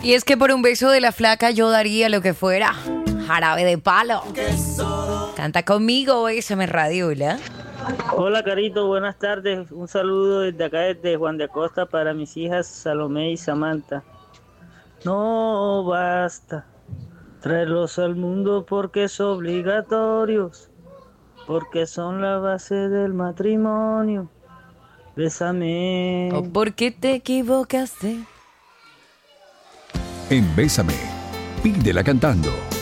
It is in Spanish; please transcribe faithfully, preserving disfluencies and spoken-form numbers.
Y es que por un beso de la flaca yo daría lo que fuera. Jarabe de palo. Canta conmigo, bésame Radiola. Hola Carito, buenas tardes. Un saludo desde acá, desde Juan de Acosta, para mis hijas Salomé y Samantha. No basta traerlos al mundo porque es obligatorios, porque son la base del matrimonio. Bésame. ¿O por qué te equivocaste? En Bésame, pídela cantando.